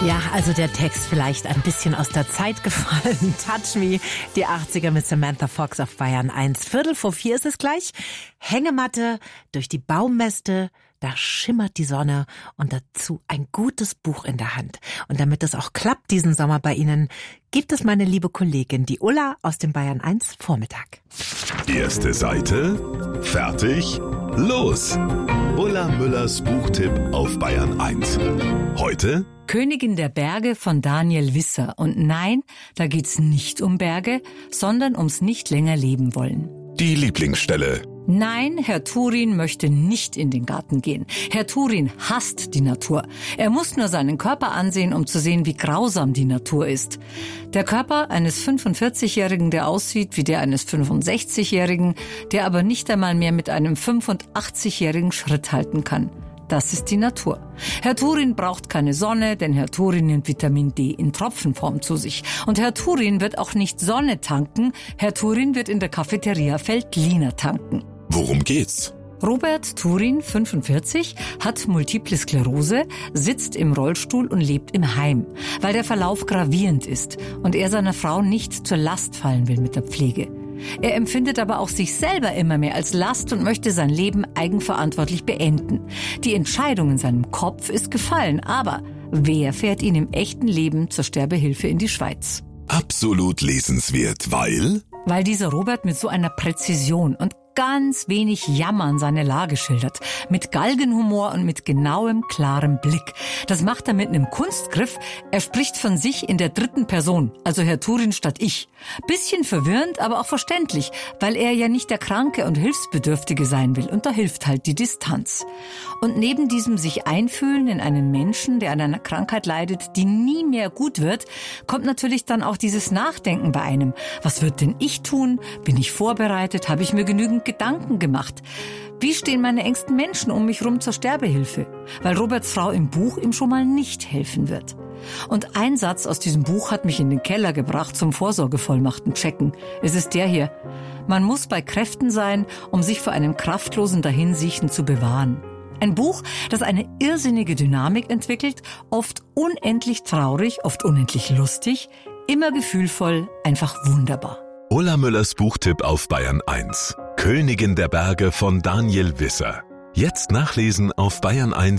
Ja, also der Text vielleicht ein bisschen aus der Zeit gefallen. Touch Me, die 80er mit Samantha Fox auf Bayern 1. 3:45 ist es gleich. Hängematte durch die Baumäste, da schimmert die Sonne und dazu ein gutes Buch in der Hand. Und damit es auch klappt diesen Sommer bei Ihnen, gibt es meine liebe Kollegin, die Ulla aus dem Bayern 1 Vormittag. Erste Seite, fertig, los! Ulla Müllers Buchtipp auf Bayern 1. Heute Königin der Berge von Daniel Visser. Und nein, da geht's nicht um Berge, sondern ums nicht länger leben wollen. die Lieblingsstelle. Nein, Herr Turin möchte nicht in den Garten gehen. Herr Turin hasst die Natur. Er muss nur seinen Körper ansehen, um zu sehen, wie grausam die Natur ist. Der Körper eines 45-Jährigen, der aussieht wie der eines 65-Jährigen, der aber nicht einmal mehr mit einem 85-Jährigen Schritt halten kann. Das ist die Natur. Herr Turin braucht keine Sonne, denn Herr Turin nimmt Vitamin D in Tropfenform zu sich. Und Herr Turin wird auch nicht Sonne tanken, Herr Turin wird in der Cafeteria Veltliner tanken. Worum geht's? Robert Turin, 45, hat Multiple Sklerose, sitzt im Rollstuhl und lebt im Heim, weil der Verlauf gravierend ist und er seiner Frau nicht zur Last fallen will mit der Pflege. Er empfindet aber auch sich selber immer mehr als Last und möchte sein Leben eigenverantwortlich beenden. Die Entscheidung in seinem Kopf ist gefallen, aber wer fährt ihn im echten Leben zur Sterbehilfe in die Schweiz? Absolut lesenswert, weil? Weil dieser Robert mit so einer Präzision und ganz wenig Jammern seine Lage schildert. Mit Galgenhumor und mit genauem, klarem Blick. Das macht er mit einem Kunstgriff. Er spricht von sich in der dritten Person, also Herr Turin statt ich. Bisschen verwirrend, aber auch verständlich, weil er ja nicht der Kranke und Hilfsbedürftige sein will. Und da hilft halt die Distanz. Und neben diesem sich einfühlen in einen Menschen, der an einer Krankheit leidet, die nie mehr gut wird, kommt natürlich dann auch dieses Nachdenken bei einem. Was wird denn ich tun? Bin ich vorbereitet? Habe ich mir genügend Gedanken gemacht? Wie stehen meine engsten Menschen um mich rum zur Sterbehilfe? Weil Roberts Frau im Buch ihm schon mal nicht helfen wird. Und ein Satz aus diesem Buch hat mich in den Keller gebracht zum Vorsorgevollmachten checken. Es ist der hier. Man muss bei Kräften sein, um sich vor einem kraftlosen Dahinsiechen zu bewahren. Ein Buch, das eine irrsinnige Dynamik entwickelt, oft unendlich traurig, oft unendlich lustig, immer gefühlvoll, einfach wunderbar. Ulla Müllers Buchtipp auf Bayern 1. Königin der Berge von Daniel Visser. Jetzt nachlesen auf bayern1